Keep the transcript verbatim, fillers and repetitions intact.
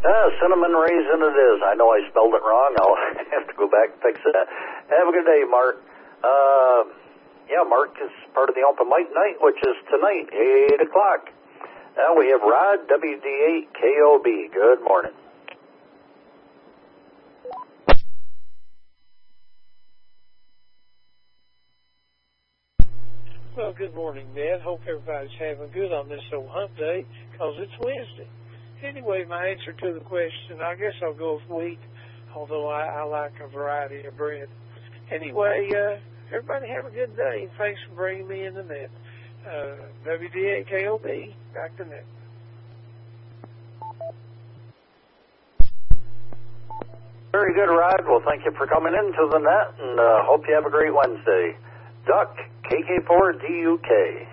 Uh, cinnamon raisin it is. I know I spelled it wrong. I'll have to go back and fix it. Have a good day, Mark. Uh, yeah, Mark is part of the Open Mic Night, which is tonight, eight o'clock. Now we have Rod, W D eight K O B. Good morning. Well, good morning, Ned. Hope everybody's having good on this old hump day, because it's Wednesday. Anyway, my answer to the question, I guess I'll go with wheat, although I, I like a variety of bread. Anyway, uh, everybody have a good day. Thanks for bringing me in the net. Uh, W D eight K O B, back to net. Very good, Rod. Well, thank you for coming into the net, and uh, hope you have a great Wednesday. Duck, K K four D U K.